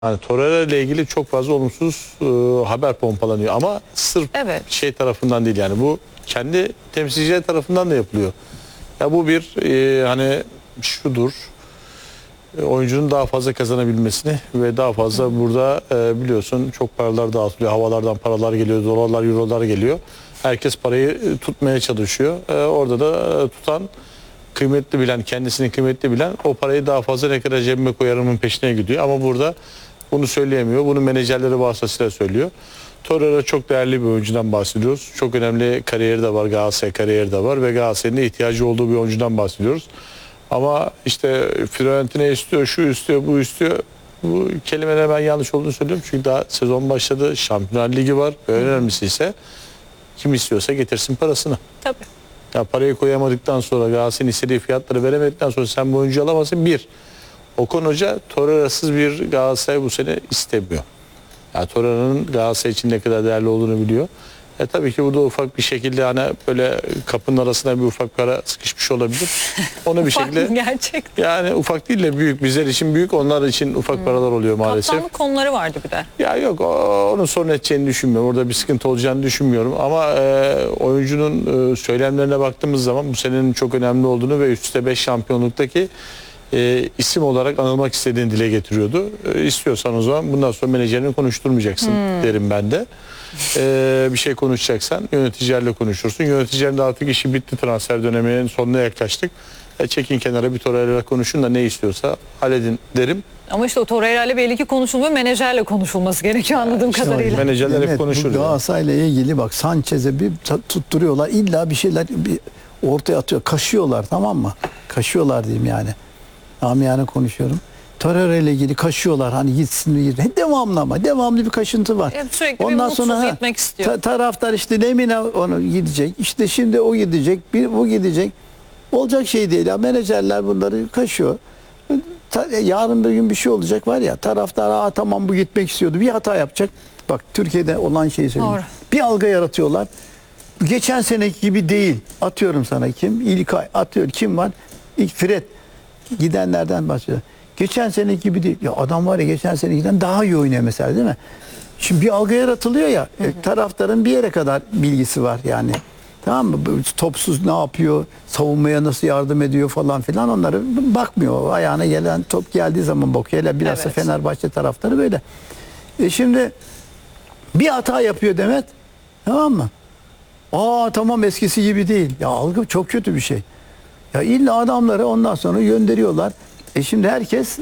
Hani Torreira ile ilgili çok fazla olumsuz haber pompalanıyor ama sırf şey tarafından değil, yani bu kendi temsilciler tarafından da yapılıyor. Ya bu bir hani şudur, oyuncunun daha fazla kazanabilmesini ve daha fazla burada biliyorsun çok paralar dağıtılıyor, havalardan paralar geliyor, dolarlar, eurolar geliyor. Herkes parayı tutmaya çalışıyor. Orada da tutan, kıymetli bilen, kendisini kıymetli bilen o parayı daha fazla ne kadar cebime koyarımın peşine gidiyor. Ama burada bunu söyleyemiyor. Bunu menajerleri vasıtasıyla söylüyor. Torreira çok değerli bir oyuncudan bahsediyoruz. Çok önemli kariyeri de var. Galatasaray kariyeri de var ve Galatasaray'ın da ihtiyacı olduğu bir oyuncudan bahsediyoruz. Ama işte Fiorentina istiyor, şu istiyor, bu istiyor. Bu kelimeler ben yanlış olduğunu söylüyorum. Çünkü daha sezon başladı. Şampiyonlar Ligi var. Ve önemlisi ise kim istiyorsa getirsin parasını. Tabii. Ya parayı koyamadıktan sonra, Galatasaray'ın istediği fiyatları veremedikten sonra sen bu oyuncuyu alamazsın. Bir, Okan Hoca Torreira'sız bir Galatasaray bu sene istemiyor. Yani Torreira'nın Galatasaray için ne kadar değerli olduğunu biliyor. Tabii ki burada ufak bir şekilde hani böyle kapının arasına bir ufak para sıkışmış olabilir. Onu bir şekilde gerçekten. Yani ufak değil de büyük, bizler için büyük, onlar için ufak paralar oluyor maalesef. Kaptanlık konuları vardı bir de. Ya yok, onun sorun edeceğini düşünmüyorum. Orada bir sıkıntı olacağını düşünmüyorum. Ama oyuncunun söylemlerine baktığımız zaman bu senenin çok önemli olduğunu ve üst üste 5 şampiyonluktaki isim olarak anılmak istediğini dile getiriyordu. İstiyorsan o zaman bundan sonra menajerini konuşturmayacaksın derim ben de. Bir şey konuşacaksan yöneticilerle konuşursun. Yöneticilerin de artık işi bitti, transfer döneminin sonuna yaklaştık. Çekin kenara, bir Torreira'yla konuşun da ne istiyorsa halledin derim. Ama işte o Torreira ile belli ki konuşulmuyor, menajerle konuşulması gerekiyor anladığım kadarıyla. Menajerler hep konuşur. Galatasaray'la ilgili bak, Sanchez'e bir tutturuyorlar, illa bir şeyler ortaya atıyor, kaşıyorlar, tamam mı? Kaşıyorlar diyeyim yani. Amiyane konuşuyorum. Torreira ile ilgili kaşıyorlar, hani gitsin mi gitsin. Devamlı, ama devamlı bir kaşıntı var. Sürekli ondan bir sonra gitmek istiyor. Taraftar işte Lemine onu gidecek, işte şimdi o gidecek, bu gidecek. Olacak şey değil ya, menajerler bunları kaşıyor. Yarın bir gün bir şey olacak var ya, taraftar tamam bu gitmek istiyordu, bir hata yapacak. Bak Türkiye'de olan şeyi söyleyeyim. Doğru. Bir algı yaratıyorlar. Geçen seneki gibi değil. Atıyorum sana kim? İlkay. Atıyor. Kim var? İlk Fred. Gidenlerden başlıyor. Geçen seneki gibi değil. Ya adam var ya, geçen senekiden daha iyi oynuyor mesela, değil mi? Şimdi bir algı yaratılıyor ya. Taraftarın bir yere kadar bilgisi var yani. Tamam mı? Topsuz ne yapıyor? Savunmaya nasıl yardım ediyor falan filan, onları bakmıyor. Ayağına gelen top geldiği zaman bakıyor. Hele bilhassa Fenerbahçe taraftarı böyle. Şimdi bir hata yapıyor Demet. Tamam mı? Tamam eskisi gibi değil. Ya algı çok kötü bir şey. Ya illa adamları ondan sonra gönderiyorlar. Şimdi herkes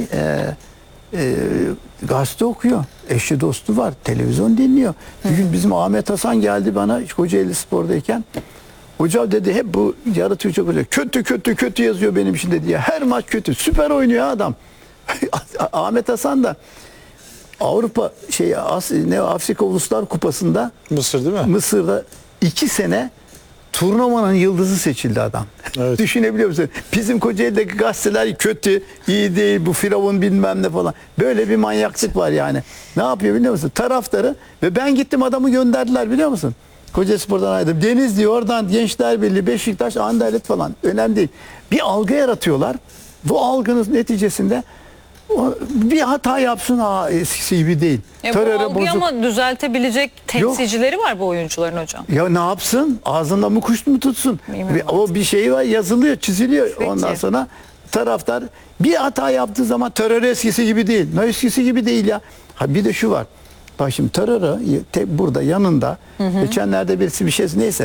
gazete okuyor. Eşi dostu var. Televizyon dinliyor. Bir gün bizim Ahmet Hasan geldi bana Kocaeli Spor'dayken. Hocam dedi, hep bu yaratıyor çok güzel. Kötü yazıyor benim için dedi ya. Her maç kötü. Süper oynuyor adam. Ahmet Hasan da Avrupa Afrika Uluslar Kupası'nda, Mısır değil mi? Mısır'da 2 sene turnuvanın yıldızı seçildi adam. Evet. Düşünebiliyor musun? Bizim Kocaeli'deki gazeteler kötü, iyi değil, bu Firavun bilmem ne falan. Böyle bir manyaklık var yani. Ne yapıyor biliyor musun? Taraftarı, ve ben gittim adamı gönderdiler biliyor musun? Kocaelispor'dan ayrıldım. Denizli, oradan Gençler Birliği, Beşiktaş, Anderlet falan. Önemli değil. Bir algı yaratıyorlar. Bu algının neticesinde bir hata yapsın, eskisi gibi değil. Bu algıyı ama düzeltebilecek temsilcileri var bu oyuncuların hocam. Ya ne yapsın? Ağzında mı kuş mu tutsun? O bir şey var, yazılıyor, çiziliyor. Peki. Ondan sonra taraftar bir hata yaptığı zaman Torreira eskisi gibi değil. Ne eskisi gibi değil ya. Bir de şu var. Bak şimdi Torreira burada yanında. Geçenlerde birisi bir şey neyse.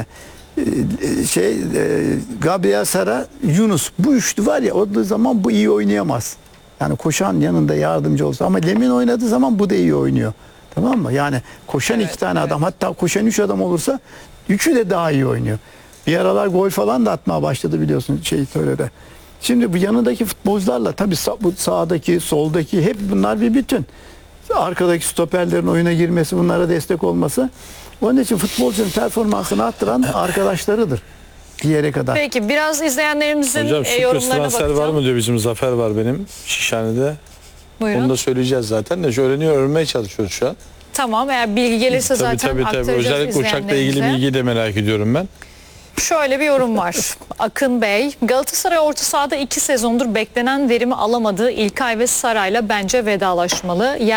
Gabriel Sara, Yunus, bu üçlü var ya, olduğu zaman bu iyi oynayamaz. Yani koşan yanında yardımcı olsa, ama Lemin oynadığı zaman bu da iyi oynuyor. Tamam mı? Yani koşan 2 tane adam, hatta koşan 3 adam olursa üçü de daha iyi oynuyor. Bir aralar gol falan da atmaya başladı biliyorsun Torreira. Şimdi bu yanındaki futbolcularla tabii bu sağdaki, soldaki hep bunlar bir bütün. Arkadaki stoperlerin oyuna girmesi, bunlara destek olması. Onun için futbolcunun performansını arttıran arkadaşlarıdır. Bir yere kadar. Peki biraz izleyenlerimizin hocam, yorumlarına transfer bakacağım. var mı diyor, bizim Zafer var benim Şişhane'de. Buyurun. Onu da söyleyeceğiz zaten de, öğrenmeye çalışıyoruz şu an. Tamam, eğer bilgi gelirse zaten aktaracağız Özellikle uçakla ilgili bilgiyi de merak ediyorum ben. Şöyle bir yorum var. Akın Bey, Galatasaray orta sahada 2 sezondur beklenen verimi alamadığı İlkay ve Saray'la bence vedalaşmalı.